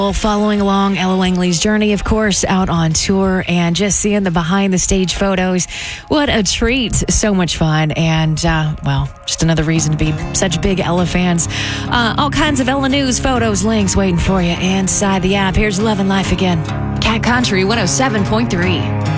Well, following along Ella Langley's journey, of course, out on tour and just seeing the behind the stage photos. What a treat. So much fun. And, just another reason to be such big Ella fans. All kinds of Ella News photos, links waiting for you inside the app. Here's Love and Life again. Cat Country 107.3.